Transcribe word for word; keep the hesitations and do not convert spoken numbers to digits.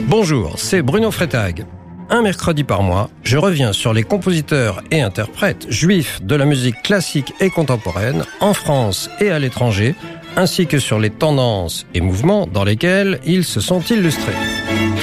Bonjour, c'est Bruno Freitag. Un mercredi par mois, je reviens sur les compositeurs et interprètes juifs de la musique classique et contemporaine en France et à l'étranger, ainsi que sur les tendances et mouvements dans lesquels ils se sont illustrés.